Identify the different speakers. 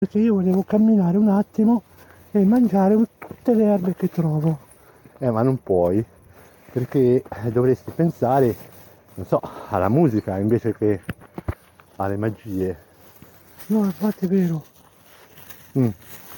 Speaker 1: perché io volevo camminare un attimo e mangiare tutte le erbe che trovo.
Speaker 2: Ma non puoi, perché dovresti pensare, non so, alla musica invece che alle magie.
Speaker 1: No, infatti è vero.
Speaker 2: Mm.